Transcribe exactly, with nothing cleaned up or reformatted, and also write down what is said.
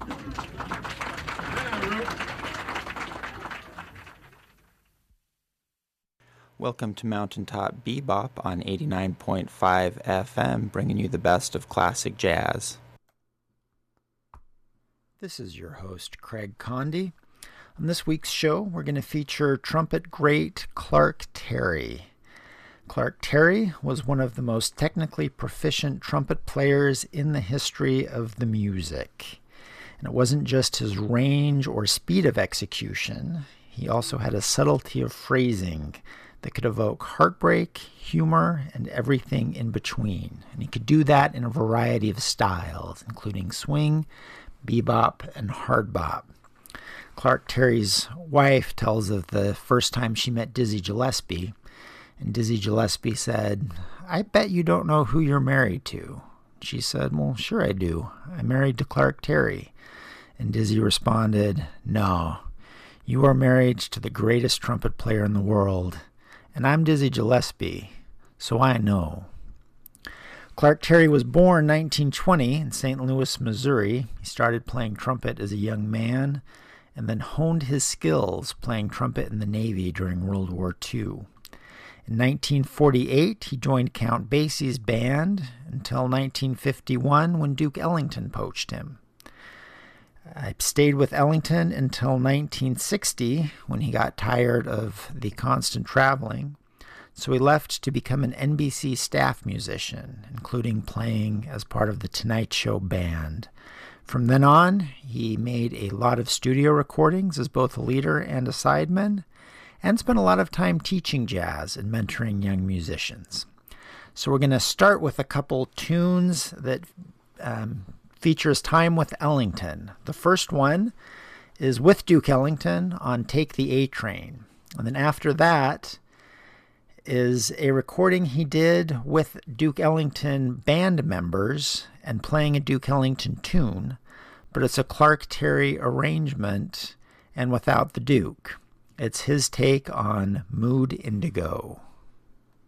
Welcome to Mountaintop Bebop on eighty-nine point five F M, bringing you the best of classic jazz. This is your host, Craig Condy. On this week's show, we're going to feature trumpet great Clark Terry. Clark Terry was one of the most technically proficient trumpet players in the history of the music. And it wasn't just his range or speed of execution. He also had a subtlety of phrasing that could evoke heartbreak, humor, and everything in between. And he could do that in a variety of styles, including swing, bebop, and hard bop. Clark Terry's wife tells of the first time she met Dizzy Gillespie, and Dizzy Gillespie said, "I bet you don't know who you're married to." She said, "Well, sure I do. I'm married to Clark Terry." And Dizzy responded, "No, you are married to the greatest trumpet player in the world. And I'm Dizzy Gillespie, so I know." Clark Terry was born nineteen twenty in Saint Louis, Missouri. He started playing trumpet as a young man and then honed his skills playing trumpet in the Navy during World War Two. In nineteen forty-eight, he joined Count Basie's band until nineteen fifty-one when Duke Ellington poached him. I stayed with Ellington until nineteen sixty when he got tired of the constant traveling, so he left to become an N B C staff musician, including playing as part of the Tonight Show band. From then on, he made a lot of studio recordings as both a leader and a sideman, and spent a lot of time teaching jazz and mentoring young musicians. So we're going to start with a couple tunes that um, features time with Ellington. The first one is with Duke Ellington on Take the A Train. And then after that is a recording he did with Duke Ellington band members and playing a Duke Ellington tune, but it's a Clark Terry arrangement and without the Duke. It's his take on Mood Indigo.